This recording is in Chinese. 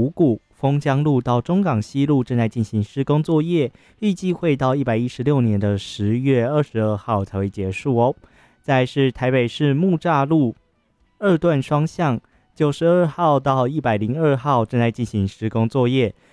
五股丰江路到中港西路正在进行施工作业，预计会到116年的10月22号才会结束哦。再来是台北市木栅路二段双向92号到102号正在进行施工作业，